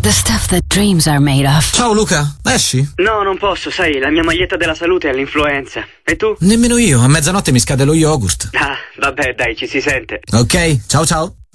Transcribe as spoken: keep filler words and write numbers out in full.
The stuff that dreams are made of. Ciao Luca, esci? No, non posso, sai, la mia maglietta della salute è all'influenza. E tu? Nemmeno io, a mezzanotte mi scade lo yogurt. Ah, vabbè, dai, ci si sente. Ok, ciao ciao.